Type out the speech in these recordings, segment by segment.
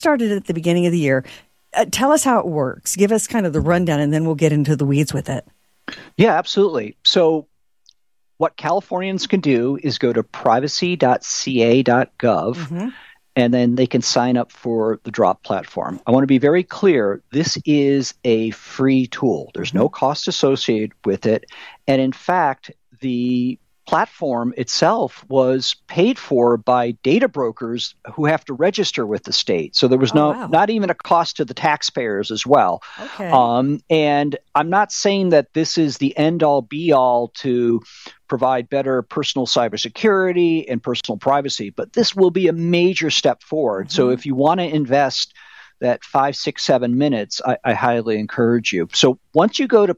started at the beginning of the year. Tell us how it works. Give us kind of the rundown, and then we'll get into the weeds with it. Yeah, absolutely. So what Californians can do is go to privacy.ca.gov, and then they can sign up for the Drop platform. I want to be very clear. This is a free tool. There's no cost associated with it. And in fact, the platform itself was paid for by data brokers who have to register with the state. So there was not even a cost to the taxpayers as well. Okay. And I'm not saying that this is the end-all be-all to provide better personal cybersecurity and personal privacy, but this will be a major step forward. So if you want to invest that 5, 6, 7 minutes, I highly encourage you. So once you go to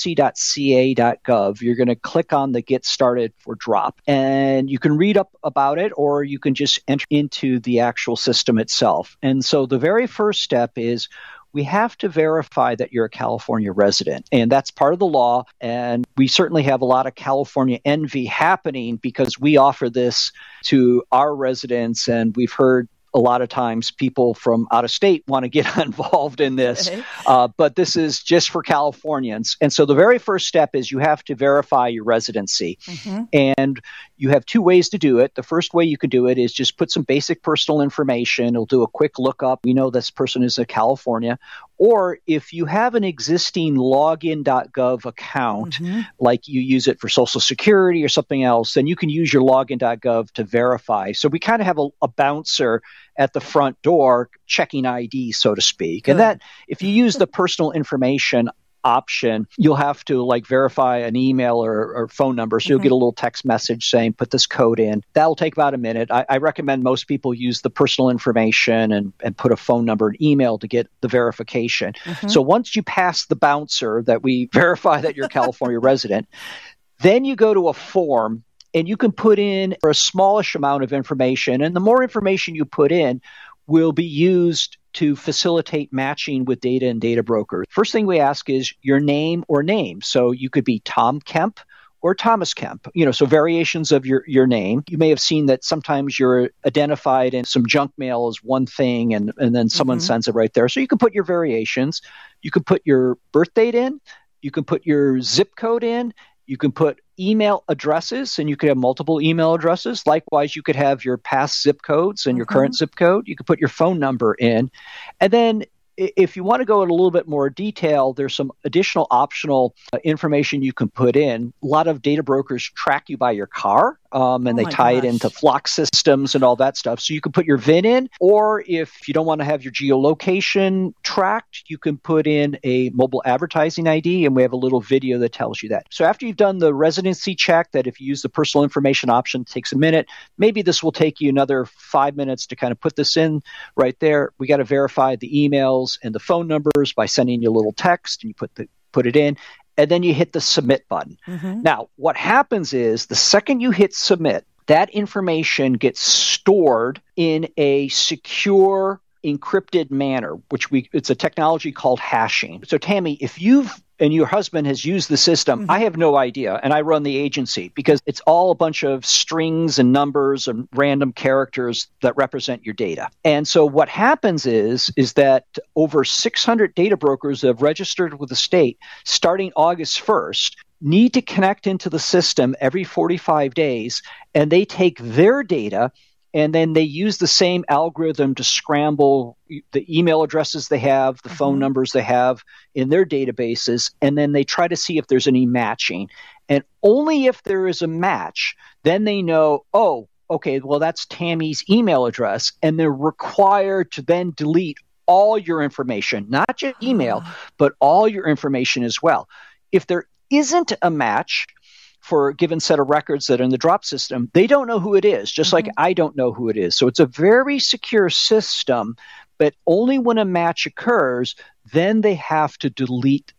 privacy.ca.gov, you're going to click on the Get Started for Drop. And you can read up about it, or you can just enter into the actual system itself. And so the very first step is we have to verify that you're a California resident. And that's part of the law. And we certainly have a lot of California envy happening because we offer this to our residents. And we've heard a lot of times people from out of state want to get involved in this, but this is just for Californians. And so the very first step is you have to verify your residency. And you have two ways to do it. The first way you can do it is just put some basic personal information. It'll do a quick lookup. We know this person is in California. Or if you have an existing login.gov account, like you use it for Social Security or something else, then you can use your login.gov to verify. So we kind of have a bouncer at the front door checking ID, so to speak. And that, if you use the personal information option, you'll have to verify an email or phone number. So you'll get a little text message saying, put this code in. That'll take about a minute. I recommend most people use the personal information and put a phone number and email to get the verification. So once you pass the bouncer that we verify that you're a California resident, then you go to a form and you can put in a smallish amount of information. And the more information you put in will be used to facilitate matching with data and data brokers. First thing we ask is your name or names. So you could be Tom Kemp or Thomas Kemp, so variations of your name. You may have seen that sometimes you're identified in some junk mail as one thing, and then someone sends it right there. So you can put your variations. You can put your birth date in. You can put your zip code in. You can put email addresses, and you could have multiple email addresses. Likewise, you could have your past zip codes and your current zip code. You could put your phone number in. And then if you want to go in a little bit more detail, there's some additional optional information you can put in. A lot of data brokers track you by your car, and they tie it into flock systems and all that stuff. So you can put your VIN in, or if you don't want to have your geolocation tracked, you can put in a mobile advertising ID, and we have a little video that tells you that. So after you've done the residency check, that if you use the personal information option, it takes a minute. Maybe this will take you another 5 minutes to kind of put this in right there. We got to verify the emails and the phone numbers by sending you a little text, and you put it in, and then you hit the submit button. Now, what happens is the second you hit submit, that information gets stored in a secure, encrypted manner, it's a technology called hashing. So Tammy, if and your husband has used the system, I have no idea, and I run the agency, because it's all a bunch of strings and numbers and random characters that represent your data. And so what happens is that over 600 data brokers that have registered with the state starting August 1st need to connect into the system every 45 days, and they take their data and then they use the same algorithm to scramble the email addresses they have, the phone numbers they have in their databases, and then they try to see if there's any matching. And only if there is a match, then they know, oh, okay, well, that's Tammy's email address, and they're required to then delete all your information, not just email, but all your information as well. If there isn't a match for a given set of records that are in the drop system, they don't know who it is, just like I don't know who it is. So it's a very secure system, but only when a match occurs, then they have to delete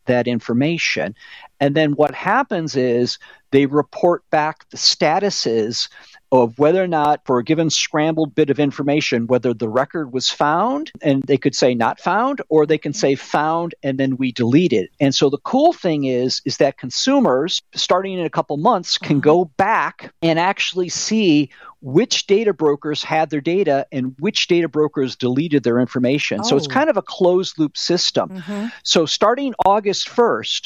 that information. And then what happens is they report back the statuses of whether or not, for a given scrambled bit of information, whether the record was found, and they could say not found, or they can say found and then we delete it. And so the cool thing is that consumers, starting in a couple months, can go back and actually see which data brokers had their data and which data brokers deleted their information. So it's kind of a closed loop system. So starting August 1st,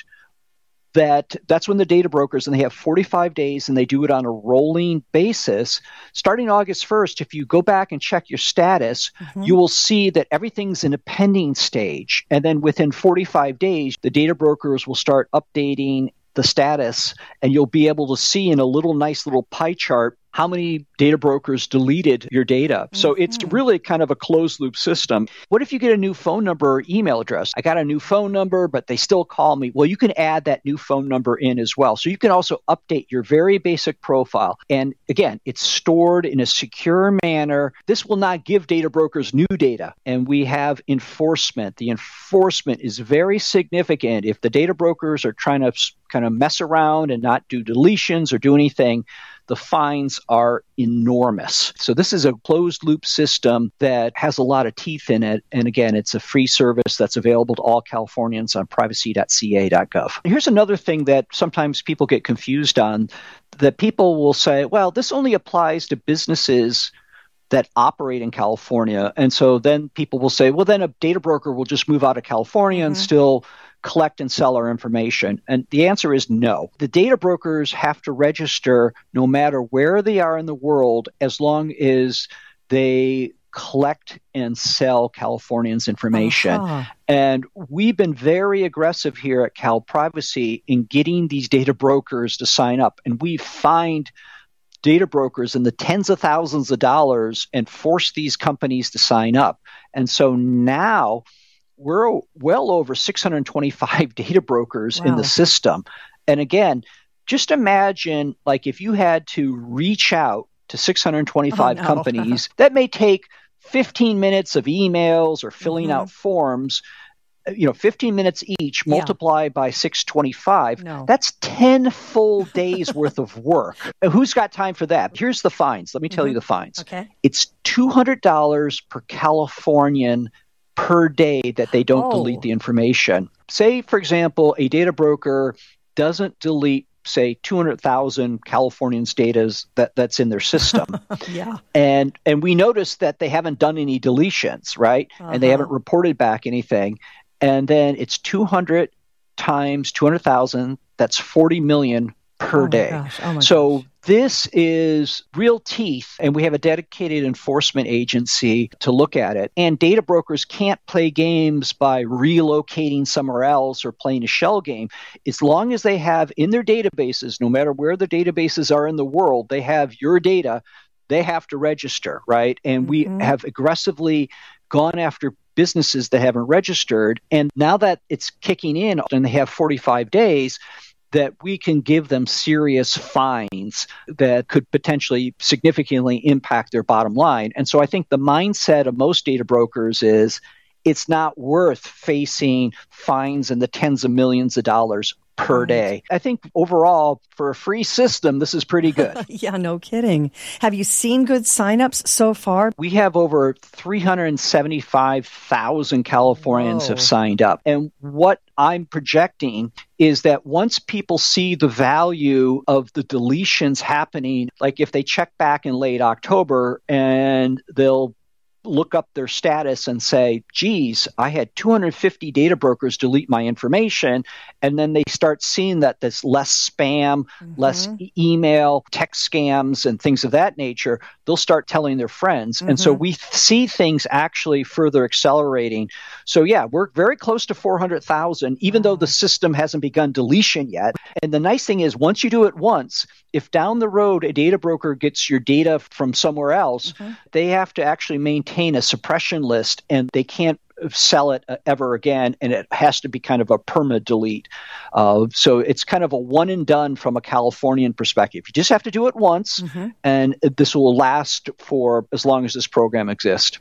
that's when the data brokers, and they have 45 days and they do it on a rolling basis. Starting August 1st, if you go back and check your status, you will see that everything's in a pending stage. And then within 45 days, the data brokers will start updating the status, and you'll be able to see in a nice little pie chart how many data brokers deleted your data. So it's really kind of a closed loop system. What if you get a new phone number or email address? I got a new phone number, but they still call me. Well, you can add that new phone number in as well. So you can also update your very basic profile. And again, it's stored in a secure manner. This will not give data brokers new data. And we have enforcement. The enforcement is very significant. If the data brokers are trying to kind of mess around and not do deletions or do anything, the fines are enormous. So this is a closed loop system that has a lot of teeth in it. And again, it's a free service that's available to all Californians on privacy.ca.gov. Here's another thing that sometimes people get confused on, that people will say, well, this only applies to businesses that operate in California. And so then people will say, well, then a data broker will just move out of California and still collect and sell our information. And the answer is no. The data brokers have to register no matter where they are in the world, as long as they collect and sell Californians' information. And we've been very aggressive here at Cal Privacy in getting these data brokers to sign up. And we find data brokers in the tens of thousands of dollars and force these companies to sign up. And so now we're well over 625 data brokers in the system. And again, just imagine, like, if you had to reach out to 625 companies, that may take 15 minutes of emails or filling out forms. 15 minutes each multiplied by 625, that's 10 full days worth of work. Who's got time for that? Here's the fines. Let me tell you the fines. It's $200 per Californian per day that they don't delete the information. Say, for example, a data broker doesn't delete, say, 200,000 Californians' data that's in their system. And we notice that they haven't done any deletions, right? And they haven't reported back anything. And then it's 200 times 200,000, that's 40 million per day. So this is real teeth, and we have a dedicated enforcement agency to look at it. And data brokers can't play games by relocating somewhere else or playing a shell game. As long as they have in their databases, no matter where the databases are in the world, they have your data, they have to register, right? And we have aggressively gone after businesses that haven't registered. And now that it's kicking in and they have 45 days, that we can give them serious fines that could potentially significantly impact their bottom line. And so I think the mindset of most data brokers is it's not worth facing fines in the tens of millions of dollars per day. I think overall, for a free system, this is pretty good. No kidding. Have you seen good signups so far? We have over 375,000 Californians have signed up. And what I'm projecting is that once people see the value of the deletions happening, like if they check back in late October and they'll look up their status and say, geez, I had 250 data brokers delete my information. And then they start seeing that there's less spam, less email, text scams, and things of that nature. They'll start telling their friends. And so we see things actually further accelerating. So we're very close to 400,000, even though the system hasn't begun deletion yet. And the nice thing is, once you do it once, if down the road a data broker gets your data from somewhere else, they have to actually maintain a suppression list, and they can't sell it ever again, and it has to be kind of a perma delete. So it's kind of a one and done from a Californian perspective. You just have to do it once, and this will last for as long as this program exists.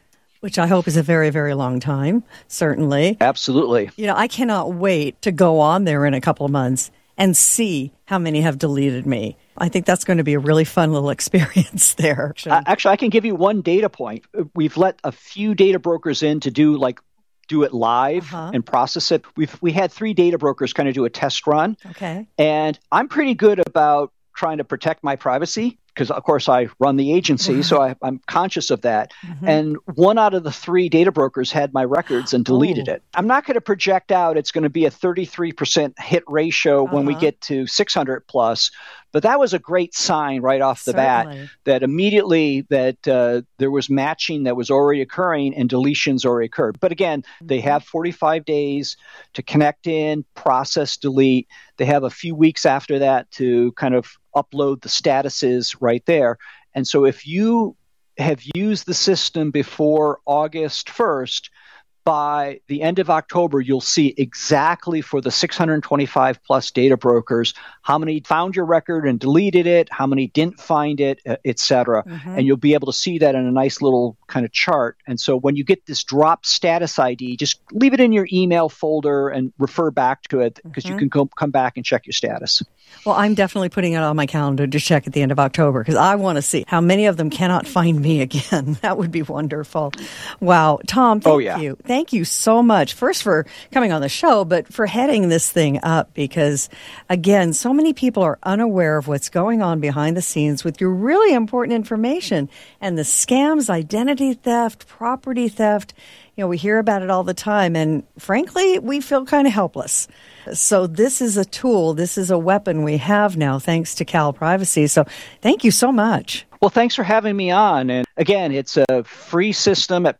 Which I hope is a very, very long time, certainly. Absolutely. I cannot wait to go on there in a couple of months and see how many have deleted me. I think that's going to be a really fun little experience there. Actually, I can give you one data point. We've let a few data brokers in to do it live and process it. We had 3 data brokers kind of do a test run. Okay. And I'm pretty good about trying to protect my privacy because, of course, I run the agency, so I'm conscious of that. And 1 out of the 3 data brokers had my records and deleted it. I'm not going to project out it's going to be a 33% hit ratio when we get to 600 plus, but that was a great sign right off the bat that immediately that there was matching that was already occurring and deletions already occurred. But again, they have 45 days to connect in, process, delete. They have a few weeks after that to kind of upload the statuses right there. And so if you have used the system before August 1st, by the end of October, you'll see exactly for the 625 plus data brokers, how many found your record and deleted it, how many didn't find it, et cetera. And you'll be able to see that in a nice little kind of chart. And so when you get this drop status ID, just leave it in your email folder and refer back to it because you can come back and check your status. Well, I'm definitely putting it on my calendar to check at the end of October because I want to see how many of them cannot find me again. That would be wonderful. Wow. Tom, thank you. Thank you so much. First for coming on the show, but for heading this thing up because, again, so many people are unaware of what's going on behind the scenes with your really important information and the scams, identity theft, property theft. We hear about it all the time, and frankly, we feel kind of helpless. So this is a tool, this is a weapon we have now, thanks to Cal Privacy. So thank you so much. Well, thanks for having me on. And again, it's a free system at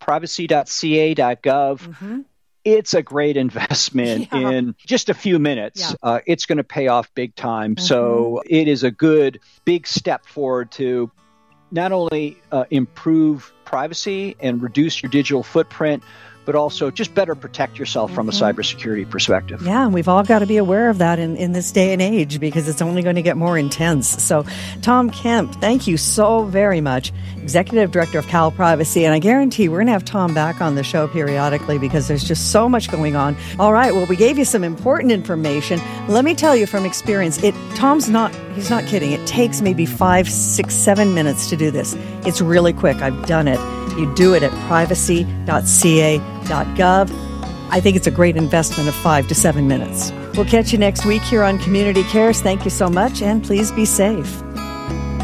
privacy.ca.gov. It's a great investment in just a few minutes. It's going to pay off big time. So it is a good, big step forward to not only improve privacy and reduce your digital footprint, but also just better protect yourself from a cybersecurity perspective. Yeah, and we've all got to be aware of that in this day and age because it's only going to get more intense. So, Tom Kemp, thank you so very much, Executive Director of Cal Privacy. And I guarantee we're going to have Tom back on the show periodically because there's just so much going on. All right, well, we gave you some important information. Let me tell you from experience, he's not kidding. It takes maybe 5, 6, 7 minutes to do this. It's really quick. I've done it. You do it at privacy.ca.gov. I think it's a great investment of 5 to 7 minutes. We'll catch you next week here on Community Cares. Thank you so much, and please be safe.